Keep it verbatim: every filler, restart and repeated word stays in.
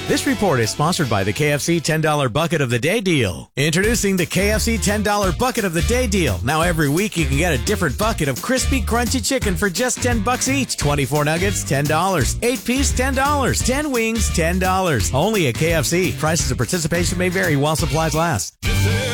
This report is sponsored by the K F C ten dollar Bucket of the Day deal. Introducing the K F C ten dollar Bucket of the Day deal. Now every week you can get a different bucket of crispy, crunchy chicken for just ten bucks each. twenty-four nuggets, ten dollars. eight piece, ten dollars. ten wings, ten dollars. Only at K F C. Prices of participation may vary while supplies last.